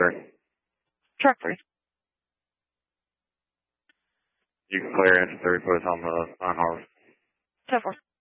3. Truck 3. You can clear engine 3, put us on the on harbor. 10-4.